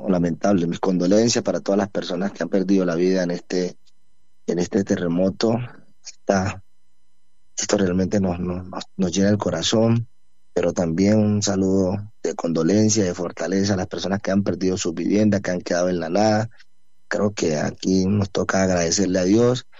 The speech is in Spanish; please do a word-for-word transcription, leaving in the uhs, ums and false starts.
lamentable. Mis condolencias para todas las personas que han perdido la vida en este, en este terremoto. Está, esto realmente nos, nos, nos nos llena el corazón, pero también un saludo de condolencia, de fortaleza a las personas que han perdido su vivienda, que han quedado en la nada. Creo que aquí nos toca agradecerle a Dios